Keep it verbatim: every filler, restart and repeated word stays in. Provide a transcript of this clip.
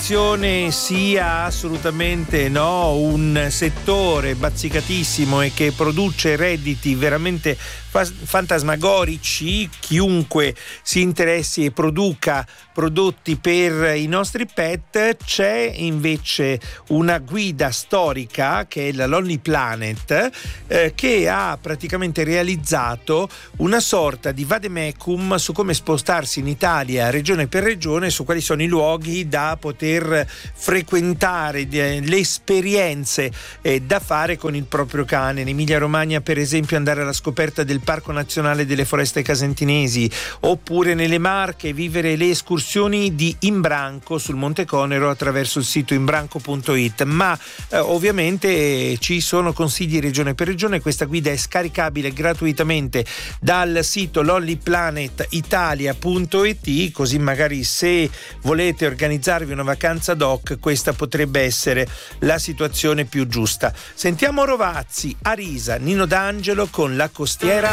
l'educazione sia assolutamente no, un settore bazzicatissimo e che produce redditi veramente fantasmagorici, chiunque si interessi e produca prodotti per i nostri pet, c'è invece una guida storica che è la Lonely Planet, eh, che ha praticamente realizzato una sorta di vademecum su come spostarsi in Italia regione per regione, su quali sono i luoghi da poter frequentare, le esperienze eh, da fare con il proprio cane. In Emilia Romagna, per esempio, andare alla scoperta del Parco Nazionale delle Foreste Casentinesi, oppure nelle Marche vivere le escursioni di Imbranco sul Monte Conero attraverso il sito imbranco punto it. Ma eh, ovviamente eh, ci sono consigli regione per regione. Questa guida è scaricabile gratuitamente dal sito lonely planet italia punto it, così magari se volete organizzarvi una vacanza doc questa potrebbe essere la situazione più giusta. Sentiamo Rovazzi, Arisa, Nino D'Angelo con La Costiera.